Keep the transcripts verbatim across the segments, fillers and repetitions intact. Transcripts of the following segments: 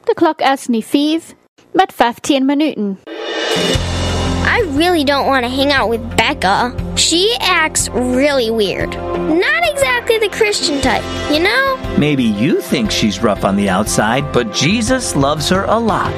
De klok is nu vijf met vijftien minuten. I really don't want to hang out with Becca. She acts really weird. Not exactly the Christian type, you know? Maybe you think she's rough on the outside, but Jesus loves her a lot.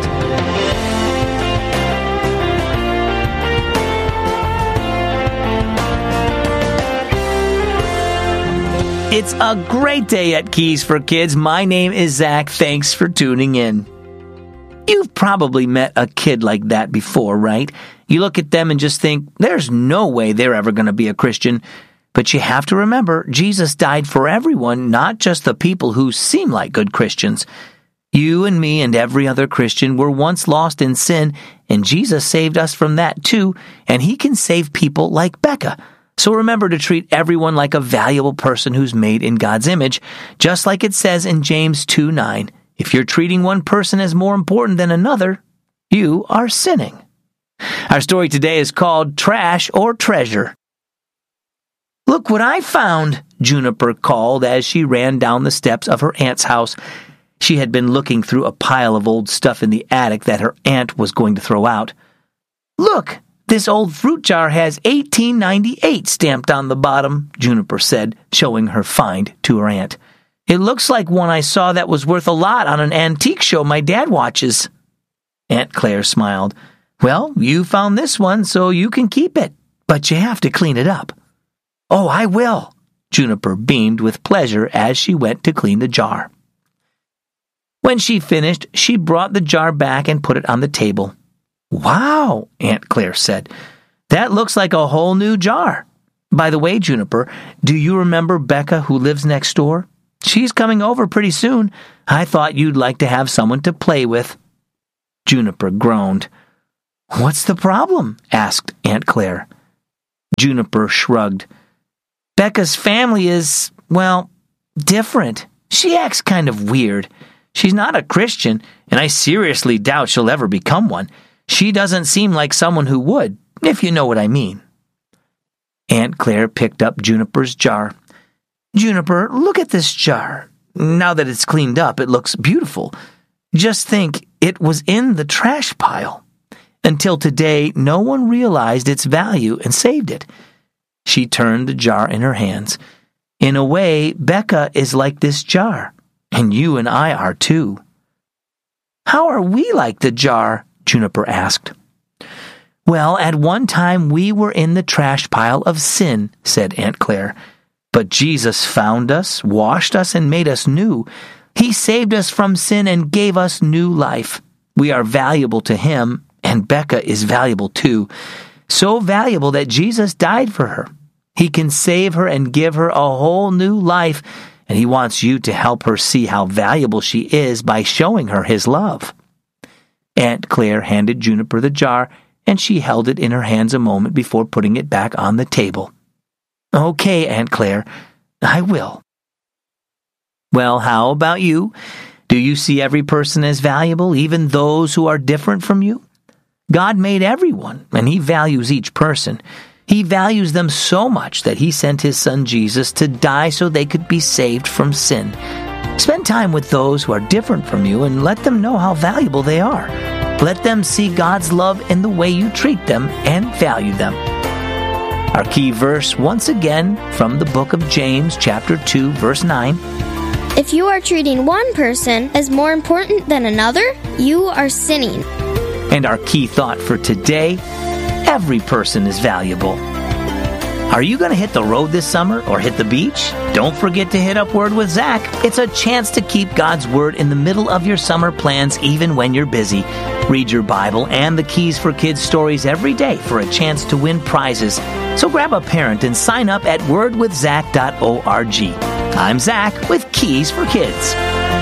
It's a great day at Keys for Kids. My name is Zach. Thanks for tuning in. You've probably met a kid like that before, right? You look at them and just think, there's no way they're ever going to be a Christian. But you have to remember, Jesus died for everyone, not just the people who seem like good Christians. You and me and every other Christian were once lost in sin, and Jesus saved us from that too, and he can save people like Becca. So remember to treat everyone like a valuable person who's made in God's image, just like it says in James two nine. If you're treating one person as more important than another, you are sinning. Our story today is called Trash or Treasure. Look what I found, Juniper called as she ran down the steps of her aunt's house. She had been looking through a pile of old stuff in the attic that her aunt was going to throw out. Look! This old fruit jar has eighteen ninety-eight stamped on the bottom, Juniper said, showing her find to her aunt. It looks like one I saw that was worth a lot on an antique show my dad watches. Aunt Claire smiled. Well, you found this one, so you can keep it, but you have to clean it up. Oh, I will. Juniper beamed with pleasure as she went to clean the jar. When she finished, she brought the jar back and put it on the table. Wow, Aunt Claire said. That looks like a whole new jar. By the way, Juniper, do you remember Becca who lives next door? She's coming over pretty soon. I thought you'd like to have someone to play with. Juniper groaned. What's the problem? Asked Aunt Claire. Juniper shrugged. Becca's family is, well, different. She acts kind of weird. She's not a Christian, and I seriously doubt she'll ever become one. She doesn't seem like someone who would, if you know what I mean. Aunt Claire picked up Juniper's jar. Juniper, look at this jar. Now that it's cleaned up, it looks beautiful. Just think, it was in the trash pile. Until today, no one realized its value and saved it. She turned the jar in her hands. In a way, Becca is like this jar, and you and I are too. How are we like the jar? Juniper asked. Well, at one time we were in the trash pile of sin, said Aunt Claire. But Jesus found us, washed us, and made us new. He saved us from sin and gave us new life. We are valuable to him, and Becca is valuable too. So valuable that Jesus died for her. He can save her and give her a whole new life, and he wants you to help her see how valuable she is by showing her his love. Aunt Claire handed Juniper the jar, and she held it in her hands a moment before putting it back on the table. Okay, Aunt Claire, I will. Well, how about you? Do you see every person as valuable, even those who are different from you? God made everyone, and he values each person. He values them so much that he sent his son Jesus to die so they could be saved from sin. Spend time with those who are different from you and let them know how valuable they are. Let them see God's love in the way you treat them and value them. Our key verse, once again, from the book of James, chapter two, verse nine. If you are treating one person as more important than another, you are sinning. And our key thought for today, every person is valuable. Are you going to hit the road this summer or hit the beach? Don't forget to hit up Word with Zach. It's a chance to keep God's Word in the middle of your summer plans even when you're busy. Read your Bible and the Keys for Kids stories every day for a chance to win prizes. So grab a parent and sign up at word with zach dot org. I'm Zach with Keys for Kids.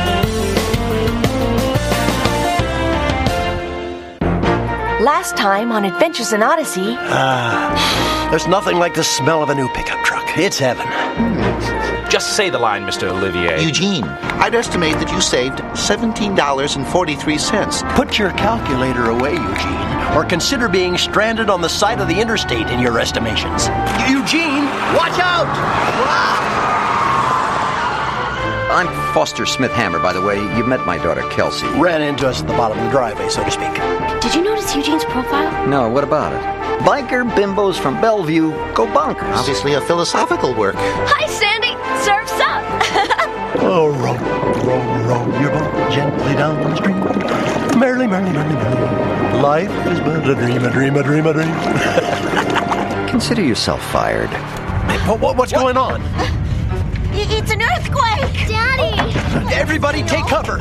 Last time on Adventures in Odyssey... Ah, there's nothing like the smell of a new pickup truck. It's heaven. Just say the line, Mister Olivier. Eugene, I'd estimate that you saved seventeen dollars and forty-three cents. Put your calculator away, Eugene, or consider being stranded on the side of the interstate in your estimations. Eugene, watch out! I'm Foster Smith Hammer, by the way. You met my daughter, Kelsey. Ran into us at the bottom of the driveway, so to speak. Did you notice Eugene's profile? No, what about it? Biker bimbos from Bellevue go bonkers. Obviously a philosophical work. Hi, Sandy. Surf's up. Oh, row, row, row your boat gently down the stream. Merrily, merrily, merrily, merrily. Life is but a dream, a dream, a dream, a dream. Consider yourself fired. What, what, what's what? going on? It's an earthquake! Daddy! Oh, everybody take cover!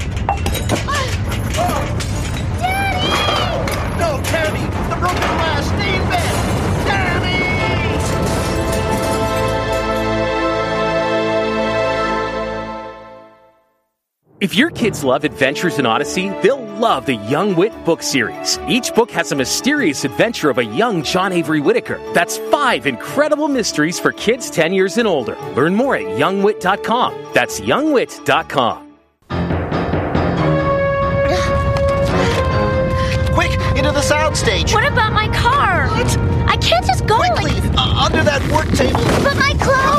Daddy! No, Tammy! The broken glass! Stay in bed! Tammy! If your kids love Adventures in Odyssey, they'll love the Young Wit book series. Each book has a mysterious adventure of a young John Avery Whitaker. That's five incredible mysteries for kids ten years and older. Learn more at young wit dot com. That's young wit dot com. Quick, into the soundstage. What about my car? What? I can't just go Quickly, like... uh, under that work table. But my clothes!